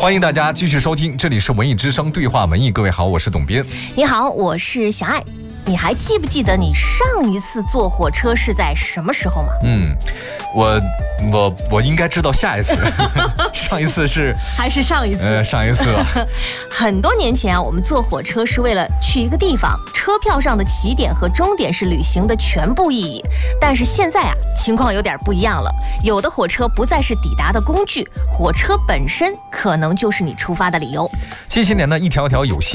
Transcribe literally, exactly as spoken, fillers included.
欢迎大家继续收听，这里是文艺之声对话文艺。各位好，我是董编。 你好，我是小爱。你还记不记得你上一次坐火车是在什么时候吗？ 嗯，我我我应该知道下一次，上一次是还是上一次？ 呃，上一次吧。 很多年前啊，我们坐火车是为了去一个地方，车票上的起点和终点是旅行的全部意义。但是现在啊，情况有点不一样了，有的火车不再是抵达的工具，火车本身可能就是你出发的理由。 近些年呢，一条条有幸